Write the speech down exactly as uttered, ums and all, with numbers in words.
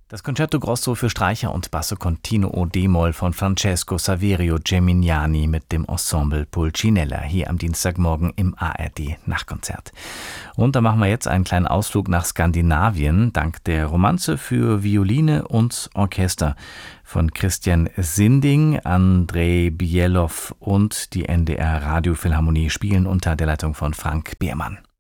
Das Concerto Grosso für Streicher und Basso Continuo d-Moll von Francesco Saverio Geminiani mit dem Ensemble Pulcinella hier am Dienstagmorgen im A R D-Nachtkonzert. Und da machen wir jetzt einen kleinen Ausflug nach Skandinavien, dank der Romanze für Violine und Orchester von Christian Sinding. Andrei Bielow und die N D R Radiophilharmonie spielen unter der Leitung von Frank Beermann.